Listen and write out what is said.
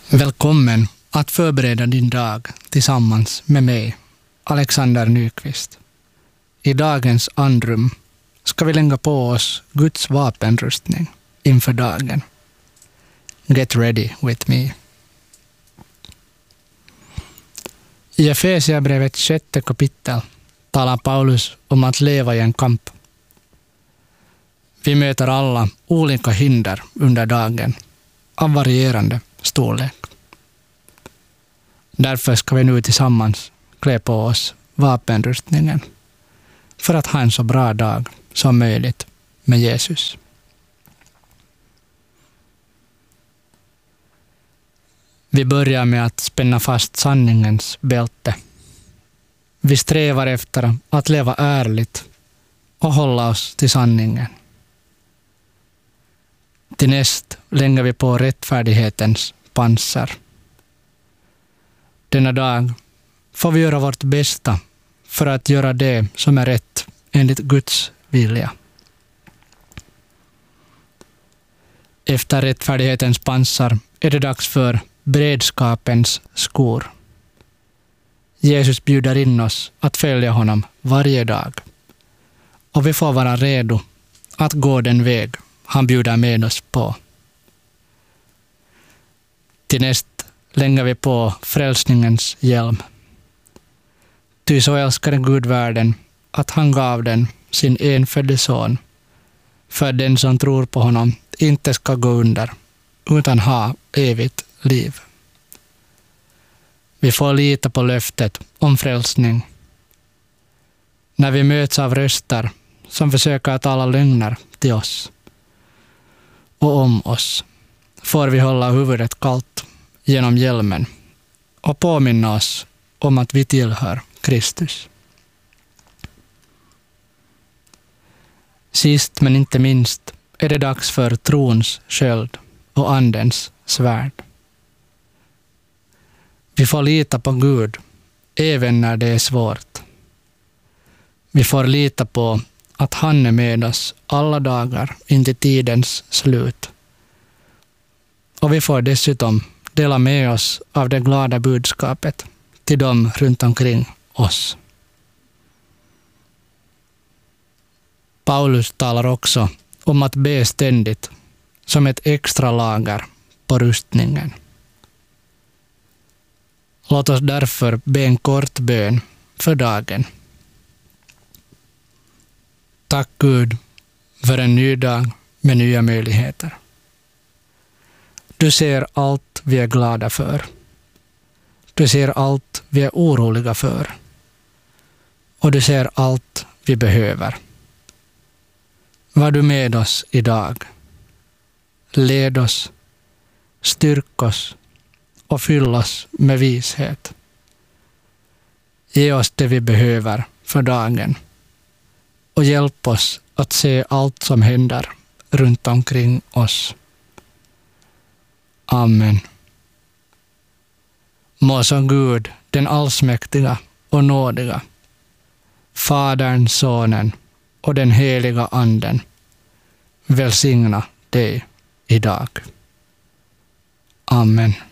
Välkommen att förbereda din dag tillsammans med mig, Alexander Nyqvist. I dagens andrum ska vi lägga på oss Guds vapenrustning inför dagen. Get ready with me. I Efesierbrevet 6 kapitel talar Paulus om att leva i en kamp. Vi möter alla olika hinder under dagen av varierande storlek. Därför ska vi nu tillsammans klä på oss vapenrustningen för att ha en så bra dag som möjligt med Jesus. Vi börjar med att spänna fast sanningens bälte. Vi strävar efter att leva ärligt och hålla oss till sanningen. Till näst lägger vi på rättfärdighetens pansar. Denna dag får vi göra vårt bästa för att göra det som är rätt enligt Guds vilja. Efter rättfärdighetens pansar är det dags för beredskapens skor. Jesus bjuder in oss att följa honom varje dag. Och vi får vara redo att gå den väg han bjuder med oss på. Till näst lägger vi på frälsningens hjälm. Ty så älskade Gud världen att han gav den sin enfödde son, för den som tror på honom inte ska gå under, utan ha evigt liv. Vi får lita på löftet om frälsning. När vi möts av röster som försöker tala lögner till oss och om oss, får vi hålla huvudet kallt genom hjälmen och påminna oss om att vi tillhör Kristus. Sist men inte minst är det dags för trons sköld och andens svärd. Vi får lita på Gud även när det är svårt. Vi får lita på att han är med oss alla dagar in till tidens slut. Och vi får dessutom dela med oss av det glada budskapet till dem runt omkring oss. Paulus talar också om att be ständigt som ett extra lager på rustningen. Låt oss därför be en kort bön för dagen. Tack Gud för en ny dag med nya möjligheter. Du ser allt vi är glada för. Du ser allt vi är oroliga för. Och du ser allt vi behöver. Var du med oss idag. Led oss, styrk oss och fyll oss med vishet. Ge oss det vi behöver för dagen och hjälp oss att se allt som händer runt omkring oss. Amen. Må så Gud, den allsmäktiga och nådiga, Fadern, Sonen och den heliga Anden välsigna dig idag. Amen.